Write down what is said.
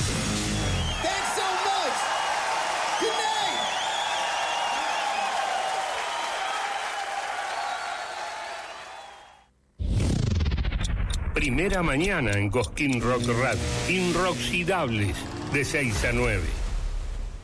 Thanks so much. Good night. Primera mañana en Cosquín Rock Radio. Inroxidables de 6 a 9.